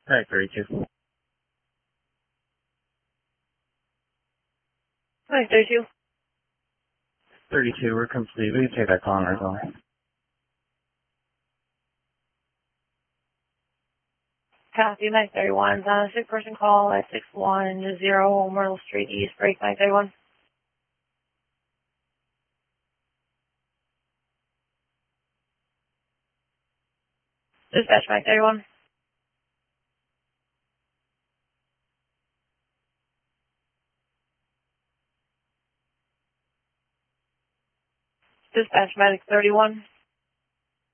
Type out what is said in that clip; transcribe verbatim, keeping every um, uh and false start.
Alright, thirty-two. Alright, thirty-two. thirty-two, we're complete. We can take that call on our own. Copy, Mike thirty-one. Uh, sick person call at six one zero Myrtle Street East, break Mike thirty-one. Dispatch Mike thirty-one. Dispatch Medic thirty-one.